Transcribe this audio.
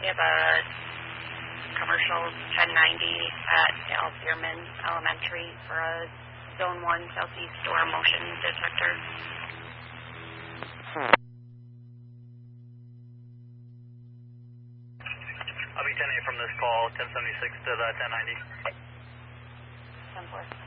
We have a commercial 1090 at Alzierman Elementary for a Zone 1 Southeast door motion detector. I'll be 10-8 from this call, 1076 to the 1090. 10-4.